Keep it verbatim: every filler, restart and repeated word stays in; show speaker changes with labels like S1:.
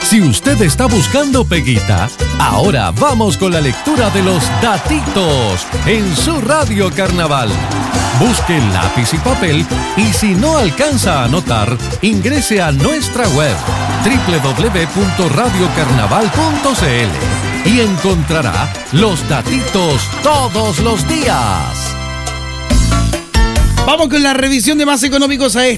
S1: Si usted está buscando peguita, ahora vamos con la lectura de los datitos en su Radio Carnaval. Busque lápiz y papel y si no alcanza a anotar, ingrese a nuestra web doble u doble u doble u punto radio carnaval punto c l y encontrará los datitos todos los días.
S2: Vamos con la revisión de más económicos a esta